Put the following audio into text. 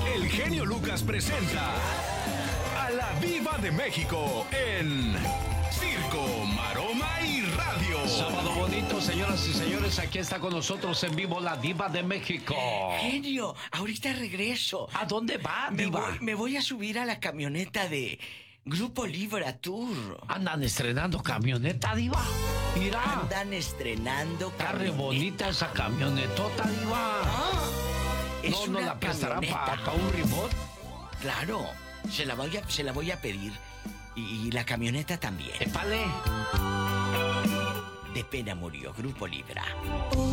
el genio Lucas presenta a la Diva de México en Circo, Maroma y Radio. Sábado bonito, señoras y señores, aquí está con nosotros en vivo la Diva de México. Genio, ahorita regreso. ¿A dónde va, Diva? Me voy a subir a la camioneta de Grupo Libra Tour. Andan estrenando camioneta, Diva. Mira. Andan estrenando Está re bonita esa camionetota, Diva. Es ¿No una la prestarán camioneta. para un remote? Claro, se la voy a pedir. Y la camioneta también. ¡Épale! De pena murió Grupo Libra.